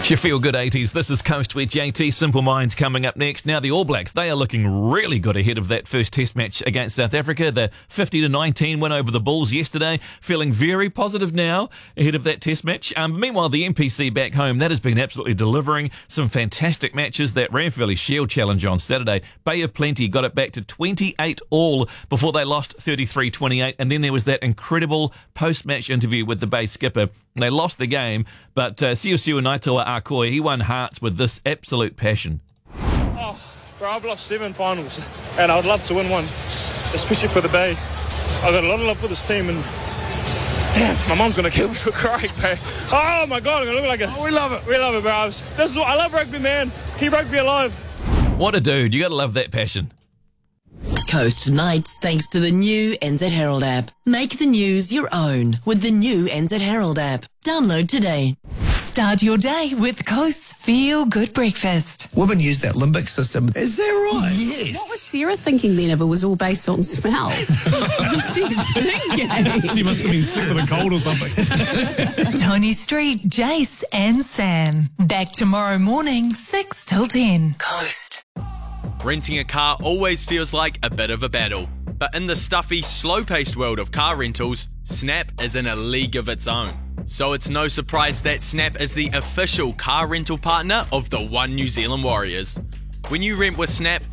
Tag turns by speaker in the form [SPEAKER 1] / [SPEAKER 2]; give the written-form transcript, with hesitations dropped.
[SPEAKER 1] It's your feel-good 80s. This is Coast with JT. Simple Minds coming up next. Now, the All Blacks, they are looking really good ahead of that first test match against South Africa. The 50-19 win over the Bulls yesterday. Feeling very positive now ahead of that test match. Meanwhile, the NPC back home, that has been absolutely delivering some fantastic matches. That Ranfurly Shield Challenge on Saturday, Bay of Plenty got it back to 28 all before they lost 33-28. And then there was that incredible post-match interview with the Bay skipper. They lost the game, but Siosiua Naitoa Akoi, he won hearts with this absolute passion.
[SPEAKER 2] Oh, bro, I've lost 7 finals, and I would love to win one, especially for the Bay. I've got a lot of love for this team, and damn, my mom's going to kill me for crying, bro. Oh, my God, I'm going to look like a...
[SPEAKER 3] Oh, we love it.
[SPEAKER 2] We love it, bro. This is what I love rugby, man. Keep rugby alive.
[SPEAKER 1] What a dude. You got to love that passion.
[SPEAKER 4] Coast Nights, thanks to the new NZ Herald app. Make the news your own with the new NZ Herald app. Download today.
[SPEAKER 5] Start your day with Coast's Feel Good Breakfast.
[SPEAKER 3] Women use that limbic system. Is that right?
[SPEAKER 6] What was Sarah thinking then if it was all based on smell? What was she thinking?
[SPEAKER 7] She must have been sick with a cold or something.
[SPEAKER 5] Tony Street, Jace and Sam. Back tomorrow morning, 6 till 10.
[SPEAKER 4] Coast.
[SPEAKER 8] Renting a car always feels like a bit of a battle, but in the stuffy, slow-paced world of car rentals, Snap is in a league of its own. So it's no surprise that Snap is the official car rental partner of the One New Zealand Warriors. When you rent with Snap,